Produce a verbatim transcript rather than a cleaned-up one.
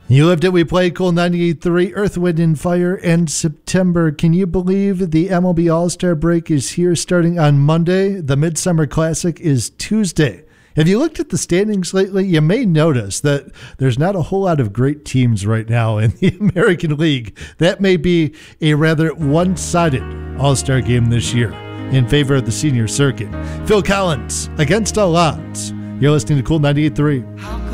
You lived it, we played Cool ninety-eight point three, Earth, Wind, and Fire, and September. Can you believe the M L B All-Star break is here starting on Monday? The Midsummer Classic is Tuesday. If you looked at the standings lately, you may notice that there's not a whole lot of great teams right now in the American League. That may be a rather one-sided All-Star game this year in favor of the senior circuit. Phil Collins, Against All Odds. You're listening to Cool ninety-eight point three.